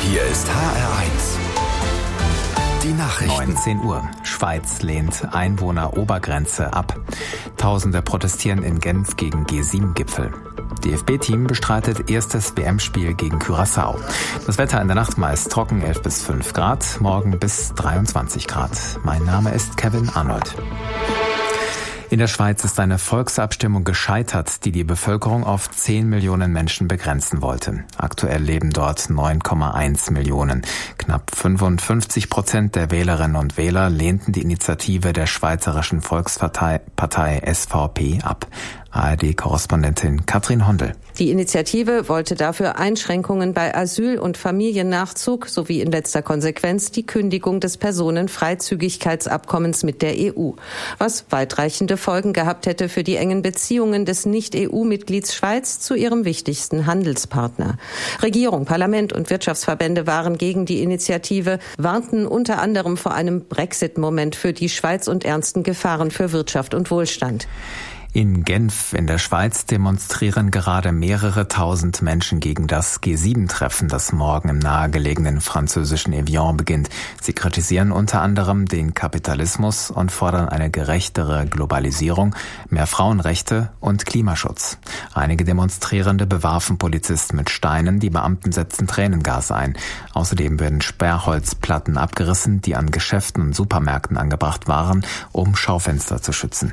Hier ist HR1. Die Nachrichten. 19 Uhr. Schweiz lehnt Einwohnerobergrenze ab. Tausende protestieren in Genf gegen G7-Gipfel. DFB-Team bestreitet erstes WM-Spiel gegen Curaçao. Das Wetter in der Nacht meist trocken, 11 bis 5 Grad, morgen bis 23 Grad. Mein Name ist Kevin Arnold. In der Schweiz ist eine Volksabstimmung gescheitert, die die Bevölkerung auf 10 Millionen Menschen begrenzen wollte. Aktuell leben dort 9,1 Millionen. Knapp 55% der Wählerinnen und Wähler lehnten die Initiative der Schweizerischen Volkspartei SVP ab. ARD-Korrespondentin Katrin Hondel. Die Initiative wollte dafür Einschränkungen bei Asyl- und Familiennachzug sowie in letzter Konsequenz die Kündigung des Personenfreizügigkeitsabkommens mit der EU, was weitreichende Folgen gehabt hätte für die engen Beziehungen des Nicht-EU-Mitglieds Schweiz zu ihrem wichtigsten Handelspartner. Regierung, Parlament und Wirtschaftsverbände waren gegen die Initiative, warnten unter anderem vor einem Brexit-Moment für die Schweiz und ernsten Gefahren für Wirtschaft und Wohlstand. In Genf in der Schweiz demonstrieren gerade mehrere tausend Menschen gegen das G7-Treffen, das morgen im nahegelegenen französischen Evian beginnt. Sie kritisieren unter anderem den Kapitalismus und fordern eine gerechtere Globalisierung, mehr Frauenrechte und Klimaschutz. Einige Demonstrierende bewarfen Polizisten mit Steinen, die Beamten setzen Tränengas ein. Außerdem werden Sperrholzplatten abgerissen, die an Geschäften und Supermärkten angebracht waren, um Schaufenster zu schützen.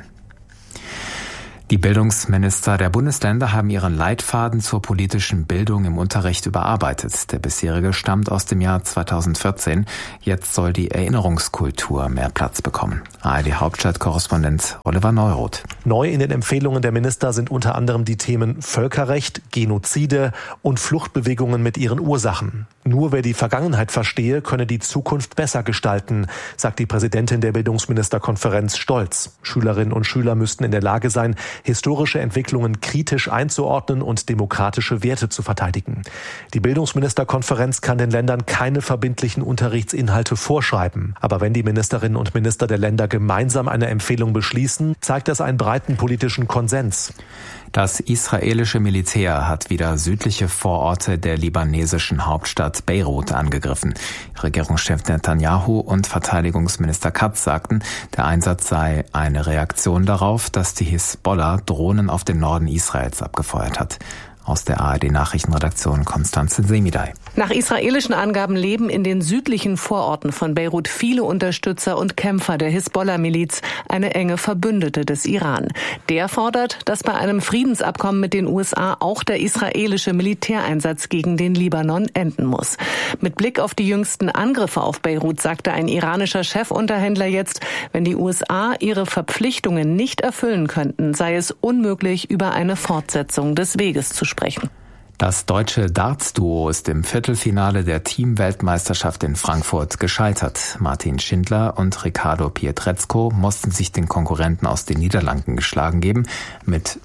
Die Bildungsminister der Bundesländer haben ihren Leitfaden zur politischen Bildung im Unterricht überarbeitet. Der bisherige stammt aus dem Jahr 2014. Jetzt soll die Erinnerungskultur mehr Platz bekommen. ARD-Hauptstadtkorrespondent Oliver Neuroth. Neu in den Empfehlungen der Minister sind unter anderem die Themen Völkerrecht, Genozide und Fluchtbewegungen mit ihren Ursachen. Nur wer die Vergangenheit verstehe, könne die Zukunft besser gestalten, sagt die Präsidentin der Bildungsministerkonferenz stolz. Schülerinnen und Schüler müssten in der Lage sein, historische Entwicklungen kritisch einzuordnen und demokratische Werte zu verteidigen. Die Bildungsministerkonferenz kann den Ländern keine verbindlichen Unterrichtsinhalte vorschreiben. Aber wenn die Ministerinnen und Minister der Länder gemeinsam eine Empfehlung beschließen, zeigt das einen breiten politischen Konsens. Das israelische Militär hat wieder südliche Vororte der libanesischen Hauptstadt Beirut angegriffen. Regierungschef Netanyahu und Verteidigungsminister Katz sagten, der Einsatz sei eine Reaktion darauf, dass die Hisbollah Drohnen auf den Norden Israels abgefeuert hat. Aus der ARD-Nachrichtenredaktion Konstanze Semidai. Nach israelischen Angaben leben in den südlichen Vororten von Beirut viele Unterstützer und Kämpfer der Hisbollah-Miliz, eine enge Verbündete des Iran. Der fordert, dass bei einem Friedensabkommen mit den USA auch der israelische Militäreinsatz gegen den Libanon enden muss. Mit Blick auf die jüngsten Angriffe auf Beirut sagte ein iranischer Chefunterhändler jetzt, wenn die USA ihre Verpflichtungen nicht erfüllen könnten, sei es unmöglich, über eine Fortsetzung des Weges zu sprechen. Das deutsche Darts-Duo ist im Viertelfinale der Team-Weltmeisterschaft in Frankfurt gescheitert. Martin Schindler und Riccardo Pietrezco mussten sich den Konkurrenten aus den Niederlanden geschlagen geben mit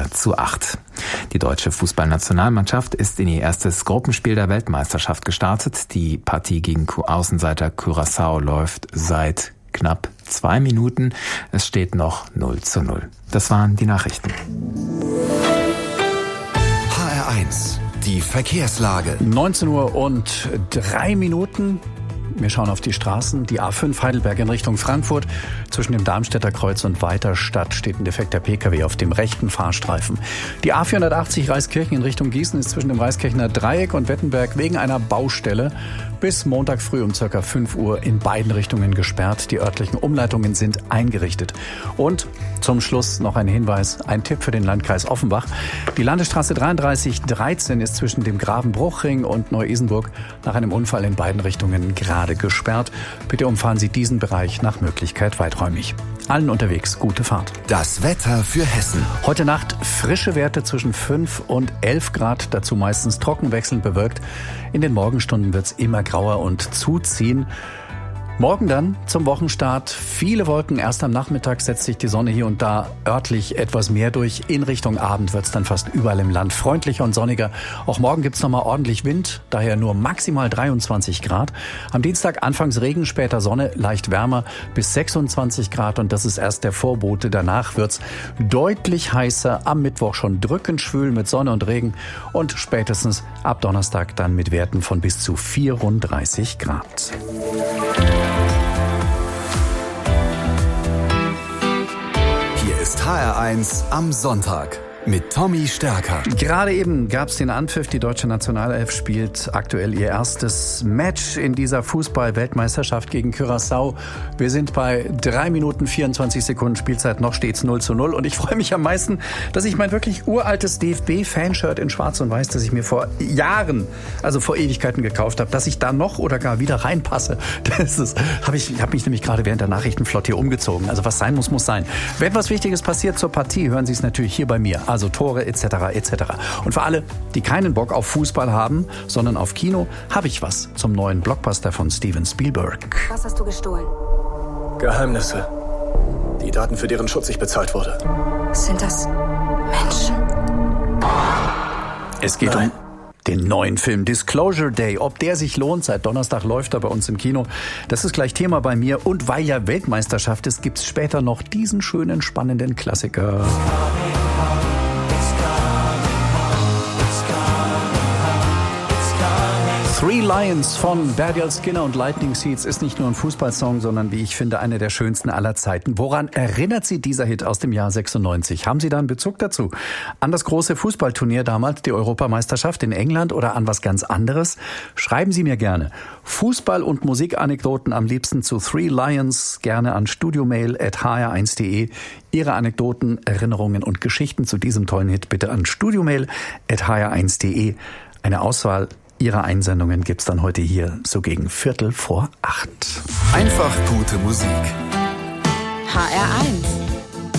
4:8. Die deutsche Fußballnationalmannschaft ist in ihr erstes Gruppenspiel der Weltmeisterschaft gestartet. Die Partie gegen Außenseiter Curaçao läuft seit knapp 2 Minuten. Es steht noch 0:0. Das waren die Nachrichten. Die Verkehrslage. 19 Uhr und 3 Minuten. Wir schauen auf die Straßen. Die A5 Heidelberg in Richtung Frankfurt. Zwischen dem Darmstädter Kreuz und Weiterstadt steht ein defekter Pkw auf dem rechten Fahrstreifen. Die A480 Reiskirchen in Richtung Gießen ist zwischen dem Reiskirchener Dreieck und Wettenberg wegen einer Baustelle bis Montag früh um ca. 5 Uhr in beiden Richtungen gesperrt. Die örtlichen Umleitungen sind eingerichtet. Und zum Schluss noch ein Hinweis, ein Tipp für den Landkreis Offenbach. Die Landesstraße 3313 ist zwischen dem Gravenbruchring und Neu-Isenburg nach einem Unfall in beiden Richtungen gerade gesperrt. Bitte umfahren Sie diesen Bereich nach Möglichkeit weiträumig. Allen unterwegs gute Fahrt. Das Wetter für Hessen. Heute Nacht frische Werte zwischen 5 und 11 Grad, dazu meistens trocken wechselnd bewölkt. In den Morgenstunden wird es immer grauer und zuziehen. Morgen dann zum Wochenstart viele Wolken. Erst am Nachmittag setzt sich die Sonne hier und da örtlich etwas mehr durch. In Richtung Abend wird es dann fast überall im Land freundlicher und sonniger. Auch morgen gibt es nochmal ordentlich Wind, daher nur maximal 23 Grad. Am Dienstag anfangs Regen, später Sonne, leicht wärmer bis 26 Grad. Und das ist erst der Vorbote. Danach wird es deutlich heißer. Am Mittwoch schon drückend schwül mit Sonne und Regen. Und spätestens ab Donnerstag dann mit Werten von bis zu 34 Grad. Ist HR1 am Sonntag mit Tommy Stärker. Gerade eben gab es den Anpfiff. Die deutsche Nationalelf spielt aktuell ihr erstes Match in dieser Fußball-Weltmeisterschaft gegen Curaçao. Wir sind bei 3 Minuten 24 Sekunden Spielzeit. Noch steht's 0:0. Und ich freue mich am meisten, dass ich mein wirklich uraltes DFB-Fanshirt in Schwarz und Weiß, das ich mir vor Jahren, also vor Ewigkeiten gekauft habe, dass ich da noch oder gar wieder reinpasse. Ich habe mich nämlich gerade während der Nachrichtenflot hier umgezogen. Also was sein muss, muss sein. Wenn was Wichtiges passiert zur Partie, hören Sie es natürlich hier bei mir. Also Tore etc. etc. Und für alle, die keinen Bock auf Fußball haben, sondern auf Kino, habe ich was zum neuen Blockbuster von Steven Spielberg. Was hast du gestohlen? Geheimnisse. Die Daten, für deren Schutz ich bezahlt wurde. Sind das Menschen? Es geht um den neuen Film Disclosure Day. Ob der sich lohnt, seit Donnerstag läuft er bei uns im Kino. Das ist gleich Thema bei mir. Und weil ja Weltmeisterschaft ist, gibt's später noch diesen schönen, spannenden Klassiker. Three Lions von Burial Skinner und Lightning Seeds ist nicht nur ein Fußballsong, sondern wie ich finde, einer der schönsten aller Zeiten. Woran erinnert Sie dieser Hit aus dem Jahr 96? Haben Sie da einen Bezug dazu? An das große Fußballturnier damals, die Europameisterschaft in England oder an was ganz anderes? Schreiben Sie mir gerne. Fußball- und Musikanekdoten am liebsten zu Three Lions, gerne an studiomail@hr1.de. Ihre Anekdoten, Erinnerungen und Geschichten zu diesem tollen Hit bitte an studiomail@hr1.de. Eine Auswahl Ihre Einsendungen gibt's dann heute hier so gegen 7:45. Einfach gute Musik. HR1